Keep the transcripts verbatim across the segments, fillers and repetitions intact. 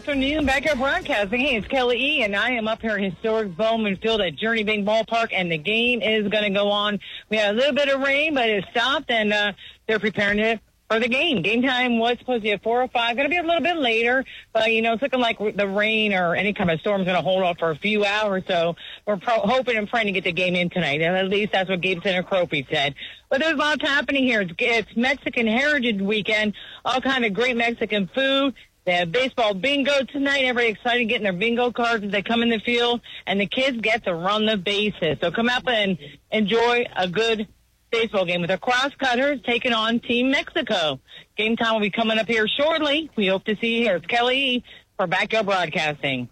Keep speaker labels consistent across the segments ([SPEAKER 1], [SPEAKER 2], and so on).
[SPEAKER 1] afternoon. Backyard Broadcasting. Hey, it's Kelly E., and I am up here at historic Bowman Field at Journey Bank Ballpark, and the game is going to go on. We had a little bit of rain, but it stopped, and uh, they're preparing it for the game. Game time was supposed to be at four oh five. Going to be a little bit later, but, you know, it's looking like the rain or any kind of storm is going to hold off for a few hours. So we're pro- hoping and praying to get the game in tonight. And at least that's what Gabe Center Cropey said. But there's lots happening here. It's, it's Mexican Heritage Weekend, all kind of great Mexican food. They have baseball bingo tonight. Everybody excited getting their bingo cards as they come in the field. And the kids get to run the bases. So come out and enjoy a good baseball game with the Crosscutters taking on Team Mexico. Game time will be coming up here shortly. We hope to see you here. It's Kelly E. for Backyard Broadcasting.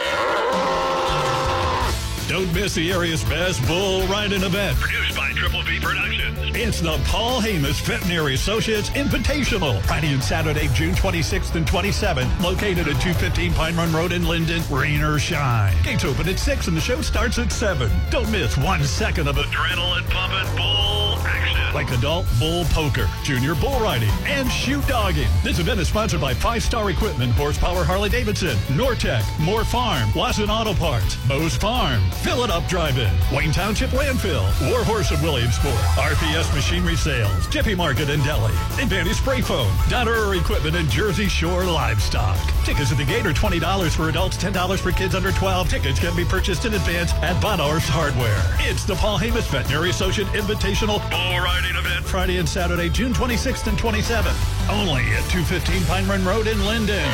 [SPEAKER 2] Don't miss the area's best bull riding event.
[SPEAKER 3] Produced by Triple V Productions.
[SPEAKER 2] It's the Paul Hamas Veterinary Associates Invitational. Friday and Saturday, June twenty-sixth and twenty-seventh. Located at two fifteen Pine Run Road in Linden. Rain or shine. Gates open at six and the show starts at seven. Don't miss one second of
[SPEAKER 3] adrenaline pumping bull action.
[SPEAKER 2] Like adult bull poker, junior bull riding, and shoot dogging. This event is sponsored by Five Star Equipment, Horsepower Harley-Davidson, Nortec, Moore Farm, Watson Auto Parts, Bose Farm, Fill It Up Drive-In, Wayne Township Landfill, Warhorse of Williamsport, R P S Machinery Sales, Jiffy Market in Delhi, Advantage Spray Foam, Donner Equipment, and Jersey Shore Livestock. Tickets at the gate are twenty dollars for adults, ten dollars for kids under twelve. Tickets can be purchased in advance at Bonars Hardware. It's the Paul Hamas Veterinary Associate Invitational
[SPEAKER 3] Bull Riding Event.
[SPEAKER 2] Friday and Saturday, June twenty-sixth and twenty-seventh. Only at two fifteen Pine Run Road in Linden.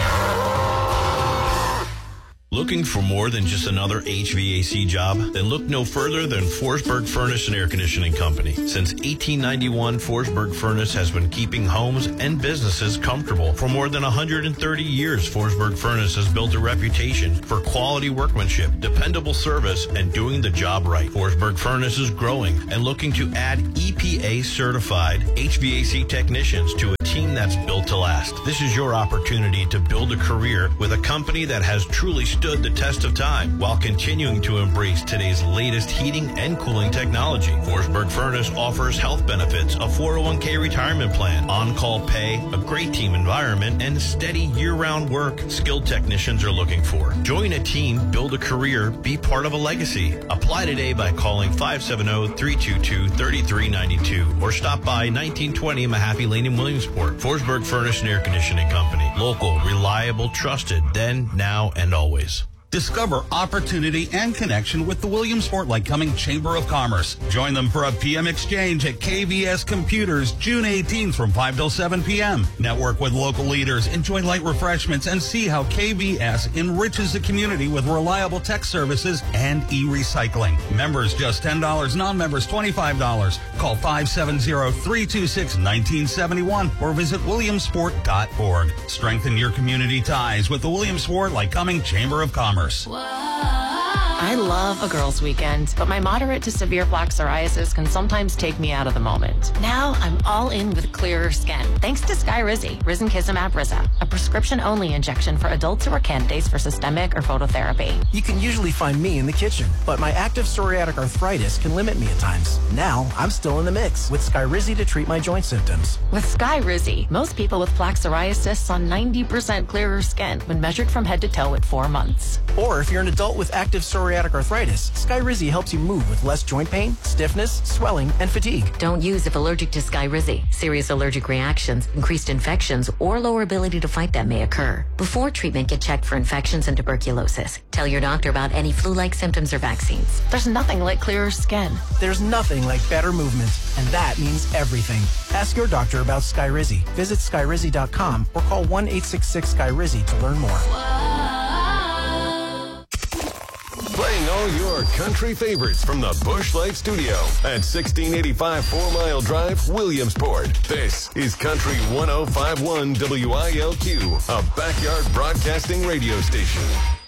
[SPEAKER 4] Looking for more than just another H V A C job? Then look no further than Forsberg Furnace and Air Conditioning Company. Since eighteen ninety-one, Forsberg Furnace has been keeping homes and businesses comfortable. For more than one hundred thirty years, Forsberg Furnace has built a reputation for quality workmanship, dependable service, and doing the job right. Forsberg Furnace is growing and looking to add E P A-certified H V A C technicians to a team that's built to last. This is your opportunity to build a career with a company that has truly stood the test of time while continuing to embrace today's latest heating and cooling technology. Forsberg Furnace offers health benefits, a four oh one k retirement plan, on-call pay, a great team environment, and steady year-round work skilled technicians are looking for. Join a team, build a career, be part of a legacy. Apply today by calling five seven zero, three two two, three three nine two or stop by nineteen twenty Mahaffey Lane in Williamsport. Forsberg Furnace and Air Conditioning Company. Local, reliable, trusted, then, now, and always.
[SPEAKER 5] Discover opportunity and connection with the Williamsport Lycoming Chamber of Commerce. Join them for a P M exchange at K V S Computers June eighteenth from five till seven p.m. Network with local leaders, enjoy light refreshments, and see how K V S enriches the community with reliable tech services and e-recycling. Members just ten dollars, non-members twenty-five dollars. Call five seven zero, three two six, one nine seven one or visit williamsport dot org. Strengthen your community ties with the Williamsport Lycoming Chamber of Commerce.
[SPEAKER 6] I love a girls' weekend, but my moderate to severe plaque psoriasis can sometimes take me out of the moment. Now I'm all in with clearer skin, thanks to Skyrizi, Risankizumab Riza, a prescription-only injection for adults who are candidates for systemic or phototherapy.
[SPEAKER 7] You can usually find me in the kitchen, but my active psoriatic arthritis can limit me at times. Now I'm still in the mix with Skyrizi to treat my joint symptoms.
[SPEAKER 6] With Skyrizi, most people with plaque psoriasis saw ninety percent clearer skin when measured from head to toe at four months.
[SPEAKER 7] Or if you're an adult with active psoriatic arthritis, Skyrizi helps you move with less joint pain, stiffness, swelling, and fatigue.
[SPEAKER 8] Don't use if allergic to Skyrizi. Serious allergic reactions, increased infections, or lower ability to fight them may occur. Before treatment, get checked for infections and tuberculosis. Tell your doctor about any flu-like symptoms or vaccines.
[SPEAKER 6] There's nothing like clearer skin.
[SPEAKER 7] There's nothing like better movement, and that means everything. Ask your doctor about Skyrizi. Visit skyrizi dot com or call one eight six six Skyrizi to learn more.
[SPEAKER 9] Playing all your country favorites from the Busch Light Studio at sixteen eighty-five Four Mile Drive, Williamsport. This is Country one oh five point one W I L Q, a backyard broadcasting radio station.